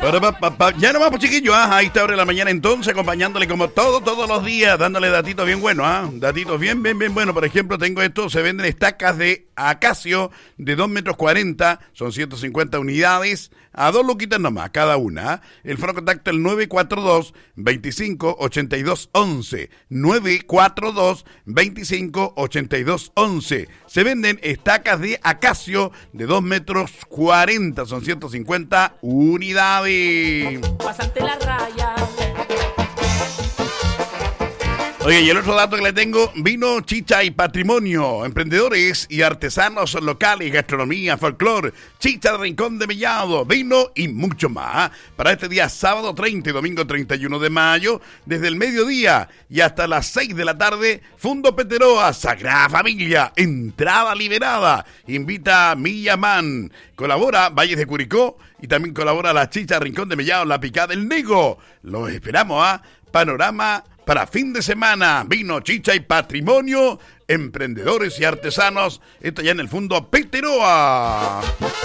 Ya nomás, pues chiquillos, a esta hora de la mañana entonces, acompañándole como todos los días, dándole datitos bien buenos, datitos bien buenos. Por ejemplo, tengo esto, se venden estacas de acacio de 2,40 metros, son 150 unidades, a 2 luquitas nomás, cada una. El foro contacto el 942-25-82-11, 942-25-82-11. Se venden estacas de acacio de 2,40 metros, son 150 unidades. Pásate la raya. Oye, y el otro dato que le tengo, vino, chicha y patrimonio, emprendedores y artesanos locales, gastronomía, folclore, chicha de Rincón de Mellado, vino y mucho más. Para este día sábado 30 y domingo 31 de mayo, desde el mediodía y hasta las 6 de la tarde, Fundo Peteroa, Sagrada Familia, entrada liberada. Invita a Millamán, colabora Valles de Curicó y también colabora la chicha Rincón de Mellado, la picada del Nego. Los esperamos, Panorama para fin de semana, vino, chicha y patrimonio, emprendedores y artesanos. Esto ya en el Fundo Peteroa.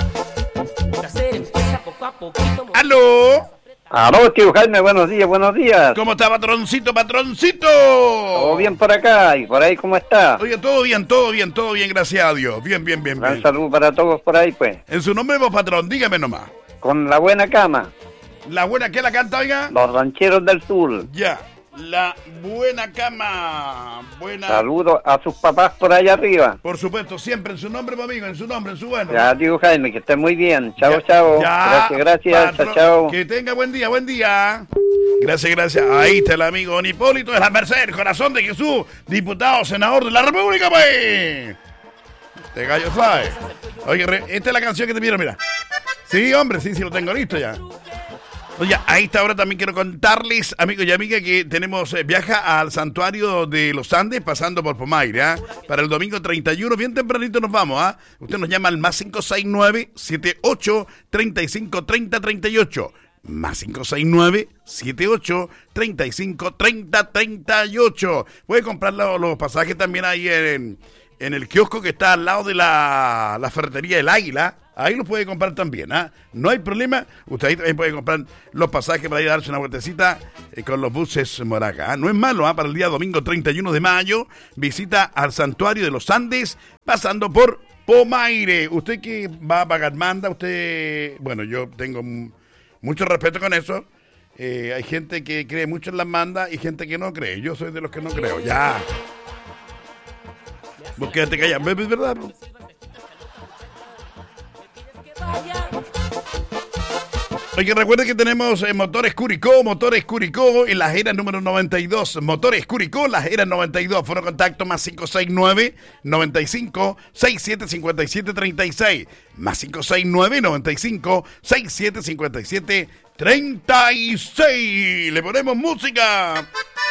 ¡Aló! Aló, tío Jaime, buenos días. ¿Cómo está, patroncito? Todo bien por acá, y por ahí, ¿cómo está? Oye, todo bien, gracias a Dios. Bien. Un saludo para todos por ahí, pues. En su nombre, vos, patrón, dígame nomás. Con La Buena Cama. ¿La Buena qué la canta, oiga? Los Rancheros del Sur. Ya. La Buena Cama. Saludos a sus papás por allá arriba. Por supuesto, siempre en su nombre, mi amigo, en su bueno. Ya, tío Jaime, que esté muy bien. Chao. Ya, gracias. patrón, Chao. Que tenga buen día. Gracias. Ahí está el amigo Don Hipólito de la Merced, Corazón de Jesús, diputado, senador de la República, pues. Este gallo sabe. Oye, esta es la canción que te mira. Sí, hombre, sí, lo tengo listo ya. Oye, a esta hora también quiero contarles, amigos y amigas, que tenemos viaja al santuario de los Andes pasando por Pomaire, para el domingo 31, bien tempranito nos vamos, Usted nos llama al más 569-78-35-30-38, más 569-78-35-30-38. Puede comprar los pasajes también ahí en el kiosco que está al lado de la ferretería del Águila. Ahí lo puede comprar también, No hay problema. Usted ahí también puede comprar los pasajes para ir a darse una vueltecita con los buses Moraga. No es malo, para el día domingo 31 de mayo. Visita al Santuario de los Andes pasando por Pomaire. Usted que va a pagar manda, bueno, yo tengo mucho respeto con eso. Hay gente que cree mucho en las mandas y gente que no cree. Yo soy de los que no creo. Ya. Vos quédate callado. ¿Es verdad? Oye, recuerden que tenemos Motores Curicó en la Jera número 92. Motores Curicó, la Jera 92. Foro contacto más 569-95-6757-36. Más 569-95-6757-36. Le ponemos música.